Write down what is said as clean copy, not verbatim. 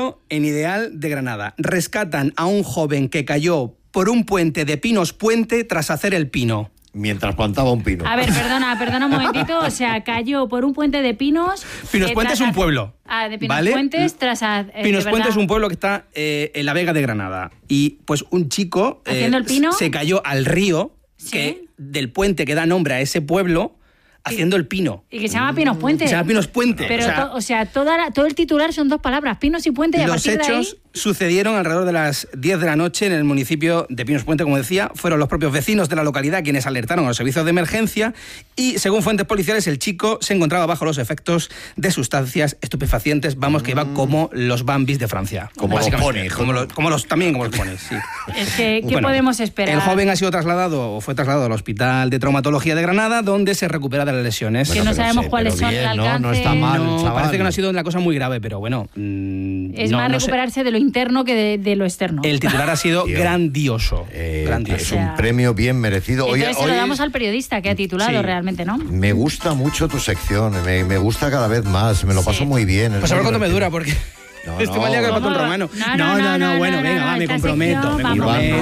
Caso en Ideal de Granada. Rescatan a un joven que cayó por un puente de Pinos Puente tras hacer el pino. Mientras plantaba un pino. A ver, perdona un momentito. O sea, cayó por un puente de pinos. Pinos Puente es un pueblo. De Pinos ¿vale? Puentes tras... Pinos Puente es un pueblo que está en la Vega de Granada. Y pues un chico ¿haciendo el pino? se cayó al río ¿Sí? del puente que da nombre a ese pueblo haciendo el pino. Y que se llama Pinos Puente. Se llama Pinos Puente. Pero, todo el titular son 2 palabras, Pinos y Puente. Y a los partir de ahí... hechos sucedieron alrededor de las 10 de la noche en el municipio de Pinos Puente, como decía. Fueron los propios vecinos de la localidad quienes alertaron a los servicios de emergencia y, según fuentes policiales, el chico se encontraba bajo los efectos de sustancias estupefacientes, vamos, que iba como los Bambis de Francia. Como los ponis. Como los ponis, sí. Es que, ¿qué podemos esperar? El joven ha sido trasladado, o fue trasladado al Hospital de Traumatología de Granada, donde se recupera de las lesiones. Que no sabemos cuáles son el alcance. No está mal, chaval. Parece que no ha sido una cosa muy grave, pero bueno... es más recuperarse de lo interno que de lo externo. El titular ha sido grandioso. Es un premio bien merecido. Entonces se lo damos al periodista que ha titulado realmente, ¿no? Me gusta mucho tu sección, me gusta cada vez más, me lo paso muy bien. Pues a ver cuánto me dura, porque... Estoy más liado que el patrón romano. No, Bueno, venga, me comprometo.